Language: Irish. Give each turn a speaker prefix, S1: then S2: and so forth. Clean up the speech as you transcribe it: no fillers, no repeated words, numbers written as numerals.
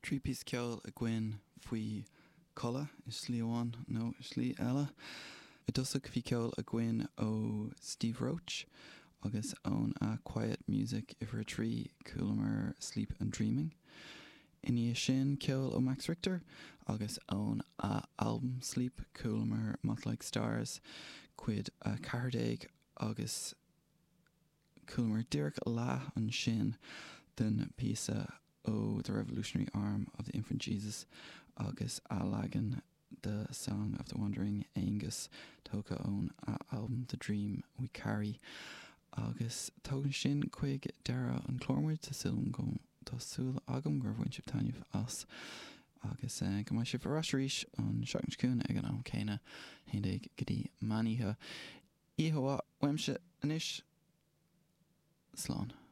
S1: Trípís ceol a gcuin faoi colla is slí amháin nó slí eile. I dosach bhí ceol a gcuin ó Steve Roach agus ón a Quiet Music If We're Tree Coolmer Sleep and Dreaming. Iní sin ceol ó Max Richter agus ón a album Sleep Coolmer Moth Like Stars cuid a Cardeg agus Coolmer Dirk lá an sin den písa ó The Revolutionary Arm of the Infant Jesus agus a lagan the Song of the Wandering Angus tóca ón a album The Dream We Carry agus tógan sin chuig dara an chlórmuid tásúil gom tásúil agam gur bhain sib tainmh as agus go mai sib arasríis an seachncún ag an am céine hindig gotí maníthe íhuaá weimse anis slán.